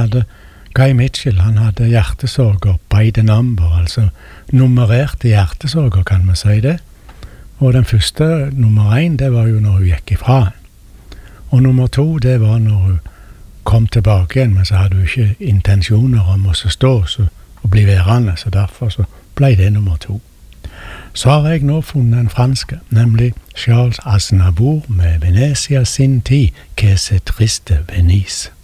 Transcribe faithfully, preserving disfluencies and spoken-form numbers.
hadde Guy Mitchell, han hadde hjertesorger by the number, altså nummererte hjertesorger, kan man si det. Og den første, nummer én, det var jo når hun gikk ifra han. Og nummer to, det var når hun kom tilbake igjen, men så hadde hun ikke intensjoner om å stå så, og bli værende, så derfor så ble det nummer to. Så har jeg nå funnet en franske, nemlig Charles Aznavour med Venezia sin tid, que se triste Venice.